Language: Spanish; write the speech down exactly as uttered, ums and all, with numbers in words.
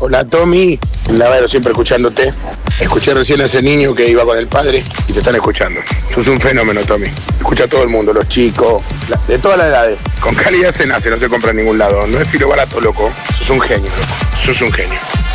Hola Tommy, Lavero siempre escuchándote. Escuché recién a ese niño que iba con el padre y te están escuchando. Sos un fenómeno, Tommy. Escucha a todo el mundo, los chicos, la, de todas las edades. Con calidad se nace, no se compra en ningún lado. No es filo barato, loco. Sos un genio, loco. Sos un genio.